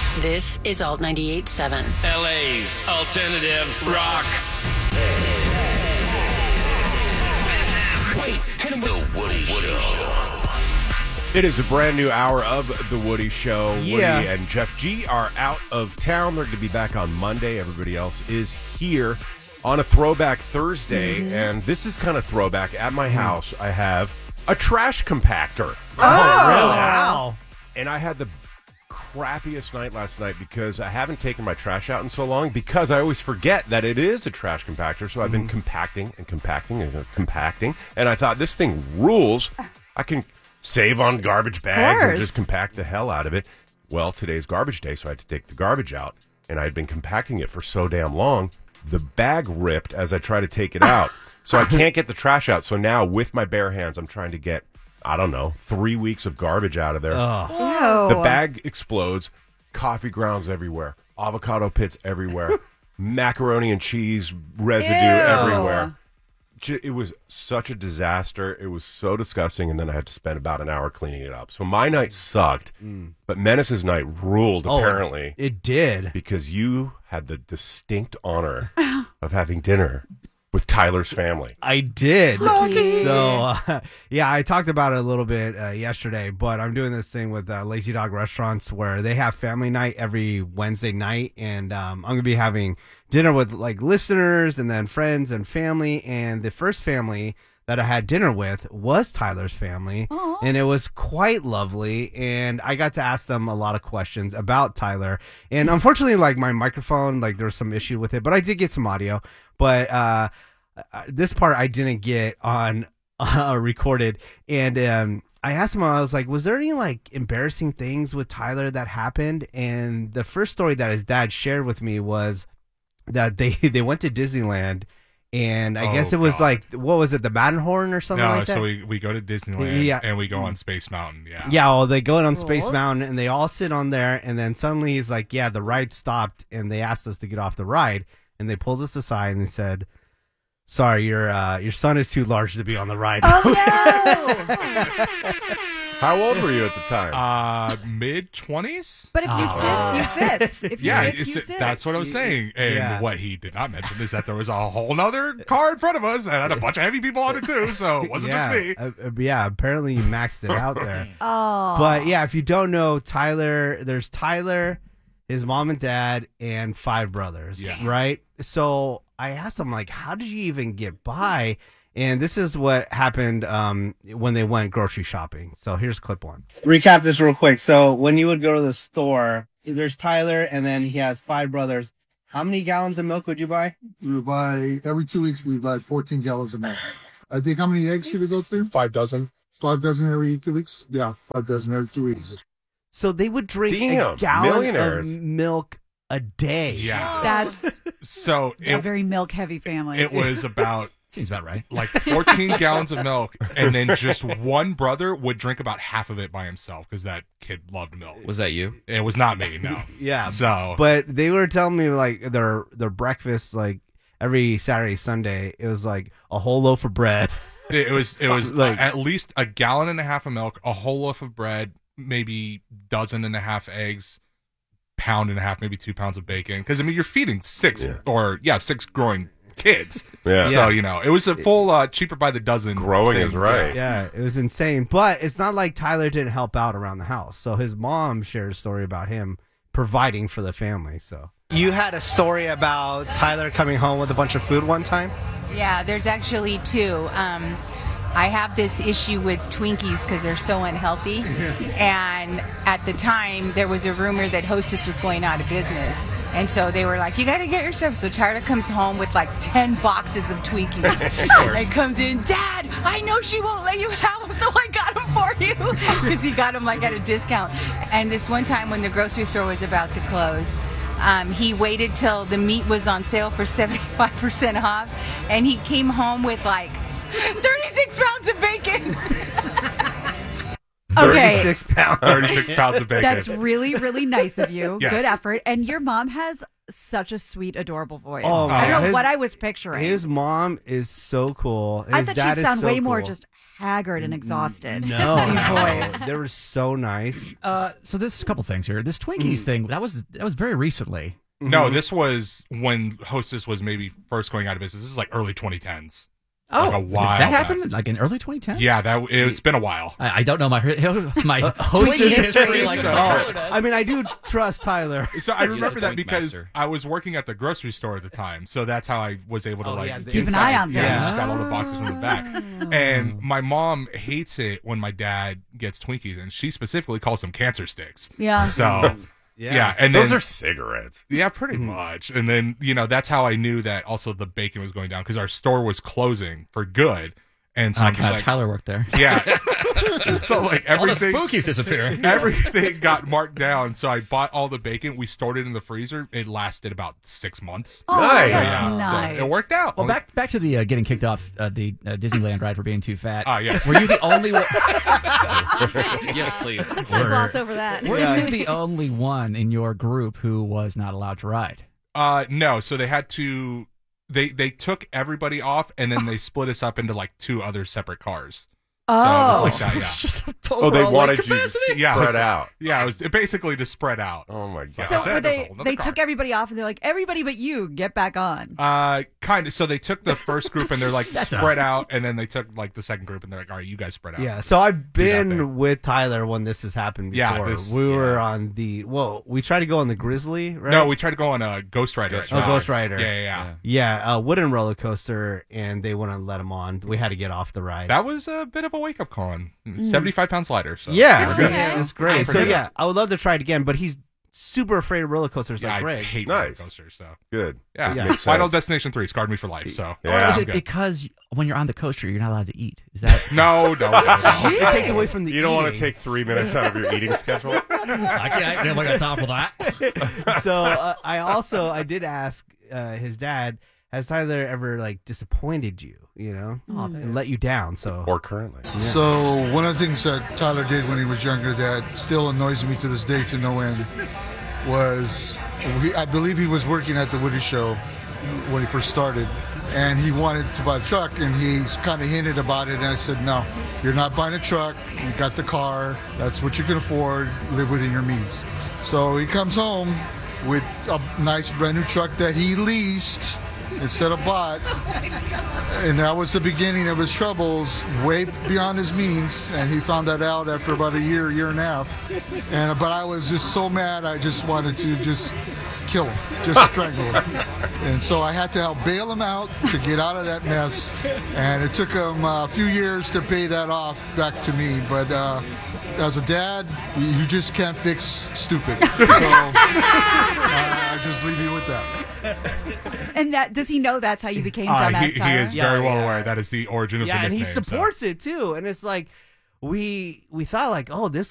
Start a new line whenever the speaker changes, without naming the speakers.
This is Alt 98.7.
LA's alternative rock.
The Woody Show.
It is a brand new hour of The Woody Show.
Yeah.
Woody and Jeff G are out of town. They're going to be back on Monday. Everybody else is here on a Throwback Thursday. And this is kind of throwback. At my house, I have a trash compactor.
Oh, really? Wow.
And I had the crappiest night last night because I haven't taken my trash out in so long because I always forget that it is a trash compactor. So I've been compacting and compacting and compacting. And I thought, this thing rules. I can save on garbage bags and just compact the hell out of it. Well, today's garbage day, so I had to take the garbage out. And I had been compacting it for so damn long, the bag ripped as I try to take it out. So I can't get the trash out. So now, with my bare hands, I'm trying to get, I don't know, 3 weeks of garbage out of there. The bag explodes, coffee grounds everywhere, avocado pits everywhere, macaroni and cheese residue everywhere. It was such a disaster. It was so disgusting, and then I had to spend about an hour cleaning it up. So my night sucked, but Menace's night ruled, apparently.
It did.
Because you had the distinct honor of having dinner with Tyler's family.
I did. So, yeah, I talked about it a little bit yesterday, but I'm doing this thing with Lazy Dog Restaurants where they have family night every Wednesday night, and I'm going to be having dinner with like listeners and then friends and family. And the first family that I had dinner with was Tyler's family. Aww. And it was quite lovely. And I got to ask them a lot of questions about Tyler. And unfortunately, like my microphone, like there was some issue with it, but I did get some audio. But this part I didn't get on recorded. And I asked him, I was like, was there any like embarrassing things with Tyler that happened? And the first story that his dad shared with me was that they went to Disneyland, and I guess it was like, what was it, the Matterhorn or something like that?
No, so we go to Disneyland and we go on Space Mountain, Yeah,
well, they go on Space Mountain, and they all sit on there, and then suddenly he's like, yeah, the ride stopped, and they asked us to get off the ride, and they pulled us aside, and they said, sorry, your son is too large to be on the ride.
Oh, no!
How old were you at the time?
Mid-20s.
But if you sit, you fit. If you fit, you sit.
That's what I was saying. And what he did not mention is that there was a whole other car in front of us and had a bunch of heavy people on it too, so it wasn't just me.
Apparently you maxed it out there.
Oh.
But yeah, if you don't know, there's Tyler, his mom and dad, and 5 brothers, right? So I asked him, like, how did you even get by? And this is what happened when they went grocery shopping. So here's clip 1. Recap this real quick. So when you would go to the store, there's Tyler, and then he has 5 brothers. How many gallons of milk would you buy?
We would buy, every 2 weeks, we buy 14 gallons of milk. I think, how many eggs should we go through?
5 dozen.
5 dozen every 2 weeks? Yeah, 5 dozen every 2 weeks.
So they would drink a gallon of milk a day.
Yeah.
That's
so
a very milk-heavy family.
It was about...
Seems about right.
Like 14 gallons of milk, and then just one brother would drink about half of it by himself because that kid loved milk.
Was that you?
It was not me, no.
Yeah.
So,
but they were telling me like their breakfast, like every Saturday, Sunday, it was like a whole loaf of bread.
It was like at least a gallon and a half of milk, a whole loaf of bread, maybe dozen and a half eggs, pound and a half, maybe 2 pounds of bacon. Because I mean, you're feeding 6 growing kids.
Yeah.
So, it was a full cheaper by the dozen.
Growing is right.
Yeah, it was insane. But it's not like Tyler didn't help out around the house. So his mom shared a story about him providing for the family. So you had a story about Tyler coming home with a bunch of food one time?
Yeah, there's actually 2. I have this issue with Twinkies because they're so unhealthy. And at the time, there was a rumor that Hostess was going out of business. And so they were like, you got to get yourself. So Tyler comes home with like 10 boxes of Twinkies. And comes in, Dad, I know she won't let you have them, so I got them for you. Because he got them like at a discount. And this one time when the grocery store was about to close, he waited till the meat was on sale for 75% off. And he came home with like 36 pounds of bacon.
Okay.
36 pounds.
36 pounds of bacon.
That's really, really nice of you.
Yes.
Good effort. And your mom has such a sweet, adorable voice.
Oh,
I don't know
his-
what I was picturing.
His mom is so cool.
I
His
thought
dad
she'd
is
sound
so
way more
cool.
just haggard and exhausted.
No,
These boys.
They were so nice.
So this couple things here. This Twinkies thing that was very recently.
No, this was when Hostess was maybe first going out of business. This is like early 2010s.
Oh,
like a while
that
back.
happened like in early 2010s.
Yeah, it's been a while.
I don't know my
Hostess
Twinkie history like
Oh, I mean, I do trust Tyler.
So I remember
the
that
Twink
because
master.
I was working at the grocery store at the time, so that's how I was able to
yeah, the
Keep an eye on
Yeah,
them.
just got all the boxes from the back. And my mom hates it when my dad gets Twinkies, and she specifically calls them cancer sticks.
Yeah.
So yeah, and
Those
then,
are cigarettes.
yeah, pretty much. And then that's how I knew that also the bacon was going down because our store was closing for good, and so I'm just like,
Tyler worked there.
yeah. So like
All the
everything.
spookies disappear.
Everything got marked down, so I bought all the bacon. We stored it in the freezer. It lasted about 6 months.
Oh,
Nice.
that's
Yeah, so
nice.
it worked out.
Well, back to the getting kicked off the Disneyland ride for being too fat.
Yes.
Were you the only one?
Yes, please.
Let's not gloss over that.
Were you the only one in your group who was not allowed to ride?
No. So they had to. They took everybody off, and then they split us up into like 2 other separate cars. So it
Oh.
was like that,
It's just a
Oh, they
overall
wanted
weight
you to
capacity?
Yeah,
spread
it was-
out.
Yeah, it was basically to spread out.
Oh my god.
Yeah.
So
I said
were
there's a
they
whole nother
they
car.
took everybody off and they're like, everybody but you, get back on.
Kind of. So they took the first group and they're like
That's
spread out, and then they took like the second group and they're like, all right, you guys spread out.
Yeah, so I've
Do that thing.
been with Tyler when this has happened
Yeah,
before.
this-
we were
yeah.
on we tried to go on the Grizzly, right?
No, we tried to go on a Ghost Rider.
Oh, Ghost Rider.
Yeah.
Yeah, a wooden roller coaster, and they wouldn't let him on. We had to get off the ride.
That was a bit of a wake up call. 75 pounds lighter. So
yeah,
we're good.
it's great. So
forget
yeah, I would love to try it again, but he's super afraid of roller coasters
Yeah,
like
I
Greg.
hate
Nice.
roller coasters. So
Good.
yeah,
Yeah.
Makes
Final
sense.
Destination 3 scarred me for life. So
Or
Yeah.
is
I'm
it
good.
because when you're on the coaster, you're not allowed to eat? Is that
No.
It takes away from the
You don't want to
eating.
take 3 minutes out of your eating schedule?
I can't. I got time for that.
So I did ask his dad, has Tyler ever like disappointed you, and let you down? So
Or currently?
So one of the things that Tyler did when he was younger that still annoys me to this day to no end was I believe he was working at the Woody Show when he first started, and he wanted to buy a truck, and he kind of hinted about it, and I said, no, you're not buying a truck, you got the car, that's what you can afford, live within your means. So he comes home with a nice brand new truck that he leased instead of bought, and that was the beginning of his troubles, way beyond his means, and he found that out after about a year and a half. But I was just so mad, I just wanted to just kill him, just strangle him. And so I had to help bail him out to get out of that mess, and it took him a few years to pay that off back to me. But as a dad, you just can't fix stupid. So I just leave you with that.
And does he know that's how you became
he
dumbass Tyler?
is very well aware that is the origin of the
yeah, and
nickname.
he supports it too. And it's like we thought like, oh, this